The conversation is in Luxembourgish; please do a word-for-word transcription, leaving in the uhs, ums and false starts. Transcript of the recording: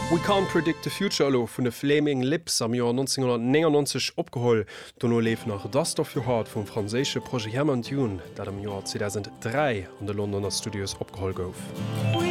We can't predict the future lo vun de Flaming Lips am Joar neunzehnhundertneunundneunzig opgeholl, donno leef nach Dust of Your Heart vum franzésche Projekt Hammond Dune, dat am Joar zweitausenddrei an de Londoner Studios opgeholl gouf.